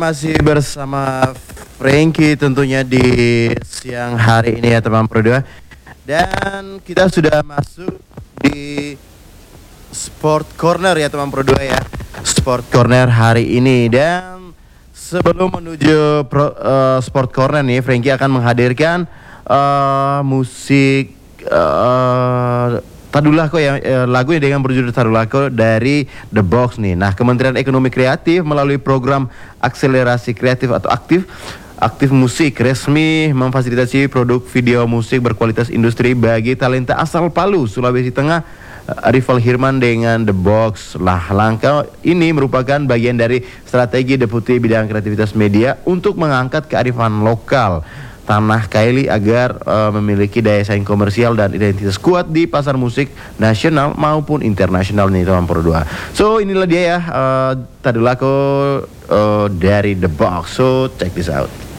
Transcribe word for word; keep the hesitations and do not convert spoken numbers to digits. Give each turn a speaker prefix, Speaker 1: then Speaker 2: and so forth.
Speaker 1: Masih bersama Frankie tentunya di siang hari ini ya teman Pro dua. Dan kita sudah masuk di Sport Corner ya teman Pro dua ya. Sport Corner hari ini. Dan sebelum menuju Pro, uh, Sport Corner nih, Frankie akan menghadirkan uh, musik uh, Tadulako ya, eh, lagu yang dengan berjudul Tadulako dari The Box nih. Nah, Kementerian Ekonomi Kreatif melalui program akselerasi kreatif atau aktif aktif musik resmi memfasilitasi produk video musik berkualitas industri bagi talenta asal Palu, Sulawesi Tengah. Rival Hirman dengan The Box. Lah, langkah ini merupakan bagian dari strategi Deputi Bidang Kreativitas Media untuk mengangkat kearifan lokal tanah Kaili agar uh, memiliki daya saing komersial dan identitas kuat di pasar musik nasional maupun internasional nih teman Pro dua. So inilah dia ya uh, Tadulako uh, dari The Box. So check this out.